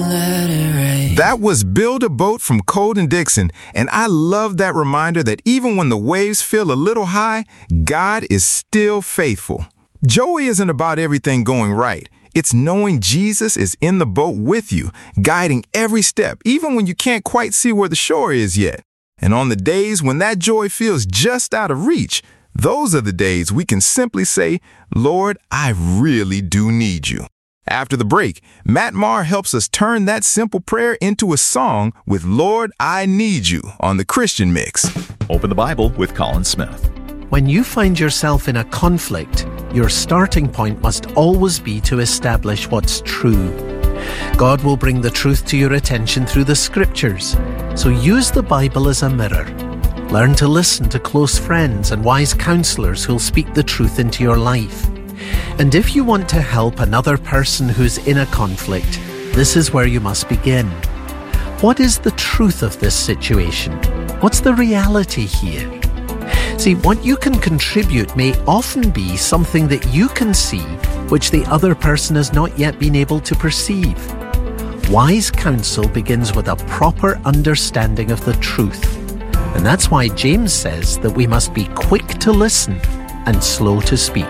That was Build a Boat from Colden Dixon, and I love that reminder that even when the waves feel a little high, God is still faithful. Joy isn't about everything going right. It's knowing Jesus is in the boat with you, guiding every step, even when you can't quite see where the shore is yet. And on the days when that joy feels just out of reach, those are the days we can simply say, Lord, I really do need you. After the break, Matt Maher helps us turn that simple prayer into a song with Lord, I Need You on the Christian Mix. Open the Bible with Colin Smith. When you find yourself in a conflict, your starting point must always be to establish what's true. God will bring the truth to your attention through the Scriptures, so use the Bible as a mirror. Learn to listen to close friends and wise counselors who'll speak the truth into your life. And if you want to help another person who's in a conflict, this is where you must begin. What is the truth of this situation? What's the reality here? See, what you can contribute may often be something that you can see, which the other person has not yet been able to perceive. Wise counsel begins with a proper understanding of the truth. And that's why James says that we must be quick to listen and slow to speak.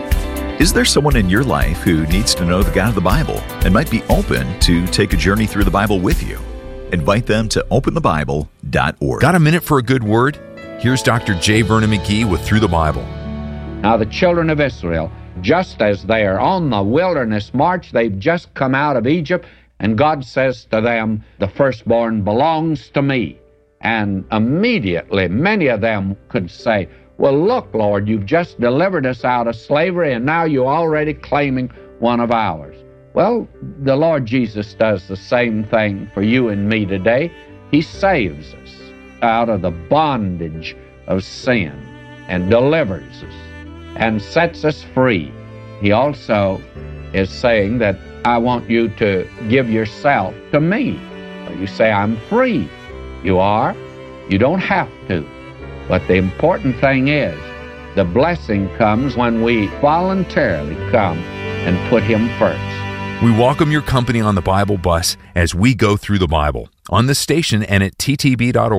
Is there someone in your life who needs to know the God of the Bible and might be open to take a journey through the Bible with you? Invite them to openthebible.org. Got a minute for a good word? Here's Dr. J. Vernon McGee with Through the Bible. Now the children of Israel, just as they are on the wilderness march, they've just come out of Egypt, and God says to them, the firstborn belongs to me. And immediately many of them could say, well, look, Lord, you've just delivered us out of slavery, and now you're already claiming one of ours. Well, the Lord Jesus does the same thing for you and me today. He saves us out of the bondage of sin and delivers us and sets us free. He also is saying that I want you to give yourself to me. You say, I'm free. You are. You don't have to. But the important thing is, the blessing comes when we voluntarily come and put Him first. We welcome your company on the Bible bus as we go through the Bible on the station and at ttb.org.